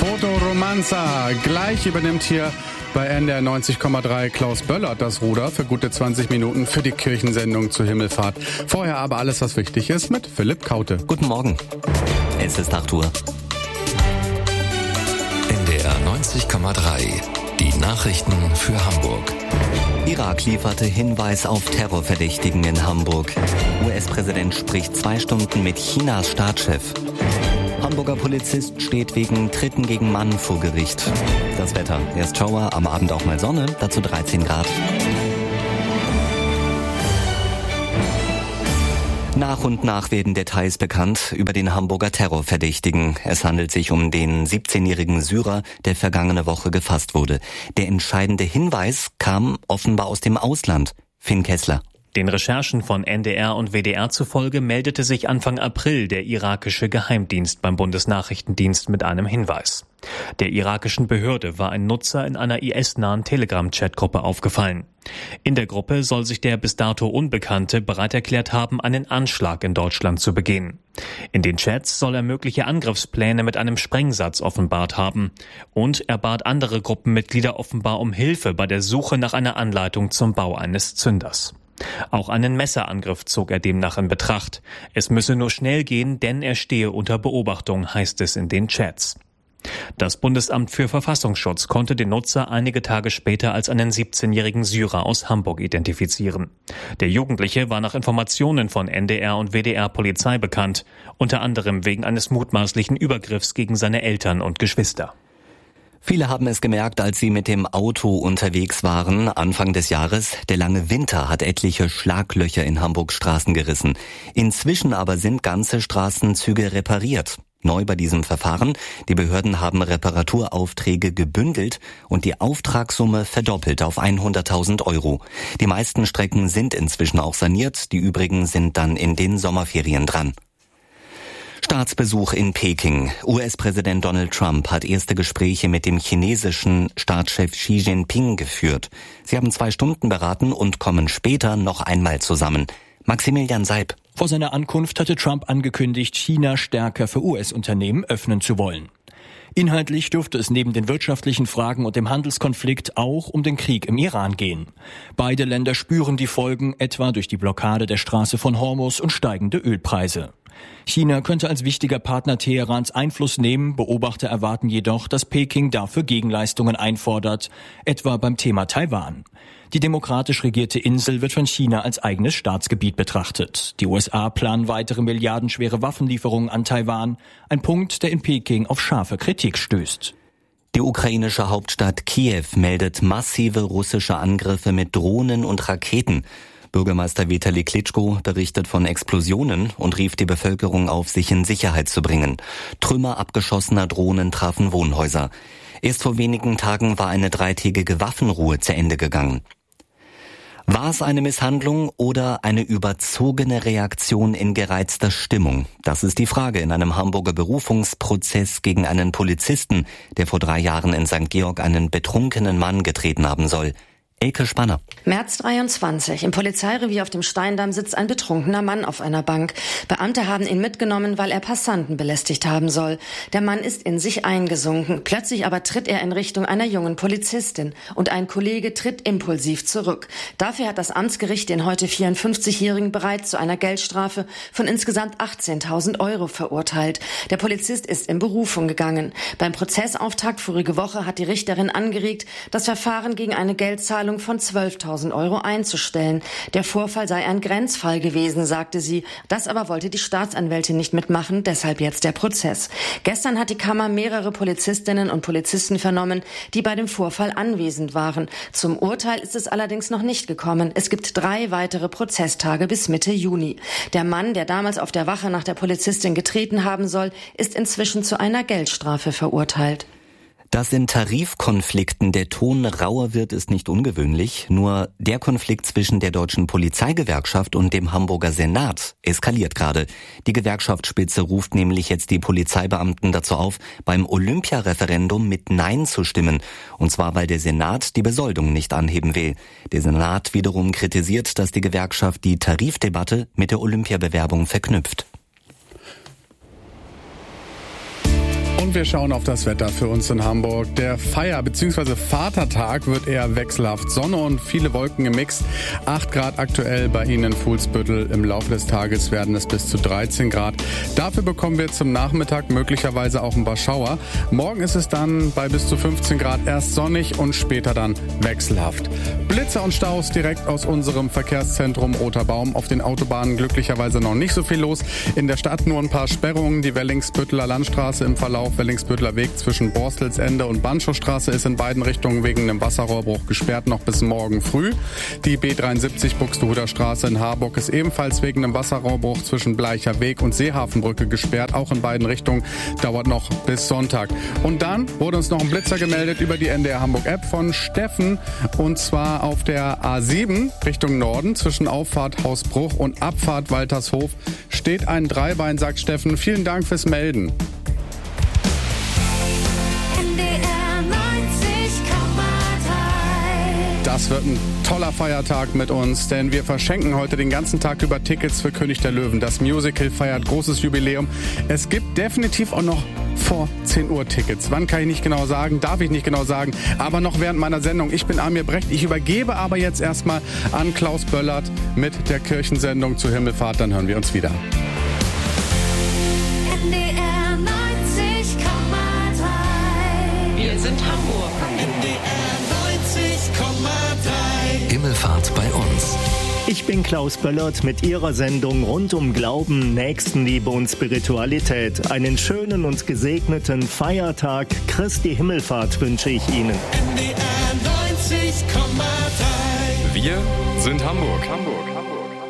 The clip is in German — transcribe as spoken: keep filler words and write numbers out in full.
Fotoromanza. Gleich übernimmt hier bei N D R neunzig Komma drei Klaus Böllert das Ruder für gute zwanzig Minuten für die Kirchensendung zur Himmelfahrt. Vorher aber alles, was wichtig ist, mit Philipp Kaute. Guten Morgen. Es ist acht Uhr. N D R neunzig Komma drei. Die Nachrichten für Hamburg. Irak lieferte Hinweis auf Terrorverdächtigen in Hamburg. U S-Präsident spricht zwei Stunden mit Chinas Staatschef. Hamburger Polizist steht wegen Tritten gegen Mann vor Gericht. Das Wetter. Erst Schauer, am Abend auch mal Sonne, dazu dreizehn Grad. Nach und nach werden Details bekannt über den Hamburger Terrorverdächtigen. Es handelt sich um den siebzehnjährigen Syrer, der vergangene Woche gefasst wurde. Der entscheidende Hinweis kam offenbar aus dem Ausland. Finn Kessler. Den Recherchen von N D R und W D R zufolge meldete sich Anfang April der irakische Geheimdienst beim Bundesnachrichtendienst mit einem Hinweis. Der irakischen Behörde war ein Nutzer in einer I S-nahen Telegram-Chatgruppe aufgefallen. In der Gruppe soll sich der bis dato Unbekannte bereit erklärt haben, einen Anschlag in Deutschland zu begehen. In den Chats soll er mögliche Angriffspläne mit einem Sprengsatz offenbart haben. Und er bat andere Gruppenmitglieder offenbar um Hilfe bei der Suche nach einer Anleitung zum Bau eines Zünders. Auch einen Messerangriff zog er demnach in Betracht. Es müsse nur schnell gehen, denn er stehe unter Beobachtung, heißt es in den Chats. Das Bundesamt für Verfassungsschutz konnte den Nutzer einige Tage später als einen siebzehnjährigen Syrer aus Hamburg identifizieren. Der Jugendliche war nach Informationen von N D R und W D R Polizei bekannt, unter anderem wegen eines mutmaßlichen Übergriffs gegen seine Eltern und Geschwister. Viele haben es gemerkt, als sie mit dem Auto unterwegs waren, Anfang des Jahres. Der lange Winter hat etliche Schlaglöcher in Hamburgs Straßen gerissen. Inzwischen aber sind ganze Straßenzüge repariert. Neu bei diesem Verfahren: Die Behörden haben Reparaturaufträge gebündelt und die Auftragssumme verdoppelt auf hunderttausend Euro. Die meisten Strecken sind inzwischen auch saniert, die übrigen sind dann in den Sommerferien dran. Staatsbesuch in Peking. U S-Präsident Donald Trump hat erste Gespräche mit dem chinesischen Staatschef Xi Jinping geführt. Sie haben zwei Stunden beraten und kommen später noch einmal zusammen. Maximilian Seib. Vor seiner Ankunft hatte Trump angekündigt, China stärker für U S-Unternehmen öffnen zu wollen. Inhaltlich dürfte es neben den wirtschaftlichen Fragen und dem Handelskonflikt auch um den Krieg im Iran gehen. Beide Länder spüren die Folgen, etwa durch die Blockade der Straße von Hormuz und steigende Ölpreise. China könnte als wichtiger Partner Teherans Einfluss nehmen. Beobachter erwarten jedoch, dass Peking dafür Gegenleistungen einfordert, etwa beim Thema Taiwan. Die demokratisch regierte Insel wird von China als eigenes Staatsgebiet betrachtet. Die U S A planen weitere milliardenschwere Waffenlieferungen an Taiwan, ein Punkt, der in Peking auf scharfe Kritik stößt. Die ukrainische Hauptstadt Kiew meldet massive russische Angriffe mit Drohnen und Raketen. Bürgermeister Vitali Klitschko berichtet von Explosionen und rief die Bevölkerung auf, sich in Sicherheit zu bringen. Trümmer abgeschossener Drohnen trafen Wohnhäuser. Erst vor wenigen Tagen war eine dreitägige Waffenruhe zu Ende gegangen. War es eine Misshandlung oder eine überzogene Reaktion in gereizter Stimmung? Das ist die Frage in einem Hamburger Berufungsprozess gegen einen Polizisten, der vor drei Jahren in Sankt Georg einen betrunkenen Mann getreten haben soll. Elke Spanner. März dreiundzwanzig. Im Polizeirevier auf dem Steindamm sitzt ein betrunkener Mann auf einer Bank. Beamte haben ihn mitgenommen, weil er Passanten belästigt haben soll. Der Mann ist in sich eingesunken. Plötzlich aber tritt er in Richtung einer jungen Polizistin. Und ein Kollege tritt impulsiv zurück. Dafür hat das Amtsgericht den heute vierundfünfzigjährigen bereits zu einer Geldstrafe von insgesamt achtzehntausend Euro verurteilt. Der Polizist ist in Berufung gegangen. Beim Prozessauftakt vorige Woche hat die Richterin angeregt, das Verfahren gegen eine Geldzahlung von zwölftausend Euro einzustellen. Der Vorfall sei ein Grenzfall gewesen, sagte sie. Das aber wollte die Staatsanwältin nicht mitmachen, deshalb jetzt der Prozess. Gestern hat die Kammer mehrere Polizistinnen und Polizisten vernommen, die bei dem Vorfall anwesend waren. Zum Urteil ist es allerdings noch nicht gekommen. Es gibt drei weitere Prozesstage bis Mitte Juni. Der Mann, der damals auf der Wache nach der Polizistin getreten haben soll, ist inzwischen zu einer Geldstrafe verurteilt. Dass in Tarifkonflikten der Ton rauer wird, ist nicht ungewöhnlich. Nur der Konflikt zwischen der Deutschen Polizeigewerkschaft und dem Hamburger Senat eskaliert gerade. Die Gewerkschaftsspitze ruft nämlich jetzt die Polizeibeamten dazu auf, beim Olympiareferendum mit Nein zu stimmen. Und zwar, weil der Senat die Besoldung nicht anheben will. Der Senat wiederum kritisiert, dass die Gewerkschaft die Tarifdebatte mit der Olympiabewerbung verknüpft. Und wir schauen auf das Wetter für uns in Hamburg. Der Feier- bzw. Vatertag wird eher wechselhaft. Sonne und viele Wolken im Mix. acht Grad aktuell bei Ihnen in Fuhlsbüttel. Im Laufe des Tages werden es bis zu dreizehn Grad. Dafür bekommen wir zum Nachmittag möglicherweise auch ein paar Schauer. Morgen ist es dann bei bis zu fünfzehn Grad erst sonnig und später dann wechselhaft. Blitzer und Staus direkt aus unserem Verkehrszentrum Roter Baum. Auf den Autobahnen glücklicherweise noch nicht so viel los. In der Stadt nur ein paar Sperrungen. Die Wellingsbütteler Landstraße im Verlauf Wellingsbütteler Weg zwischen Borstelsende und Banschowstraße ist in beiden Richtungen wegen einem Wasserrohrbruch gesperrt, noch bis morgen früh. Die B dreiundsiebzig Buxtehuder Straße in Harburg ist ebenfalls wegen einem Wasserrohrbruch zwischen Bleicher Weg und Seehafenbrücke gesperrt, auch in beiden Richtungen, dauert noch bis Sonntag. Und dann wurde uns noch ein Blitzer gemeldet über die N D R Hamburg App von Steffen, und zwar auf der A sieben Richtung Norden zwischen Auffahrt Hausbruch und Abfahrt Waltershof steht ein Dreibein, sagt Steffen. Vielen Dank fürs Melden. Das wird ein toller Feiertag mit uns, denn wir verschenken heute den ganzen Tag über Tickets für König der Löwen. Das Musical feiert großes Jubiläum. Es gibt definitiv auch noch vor zehn Uhr Tickets. Wann kann ich nicht genau sagen, darf ich nicht genau sagen, aber noch während meiner Sendung. Ich bin Amir Brecht. Ich übergebe aber jetzt erstmal an Klaus Böllert mit der Kirchensendung zur Himmelfahrt. Dann hören wir uns wieder. N D R neunzig Komma drei. Wir sind Hamburg. N D R neunzig Komma drei. Himmelfahrt bei uns. Ich bin Klaus Böllert mit Ihrer Sendung rund um Glauben, Nächstenliebe und Spiritualität. Einen schönen und gesegneten Feiertag Christi Himmelfahrt wünsche ich Ihnen. N D R neunzig Komma drei. Wir sind Hamburg. Hamburg.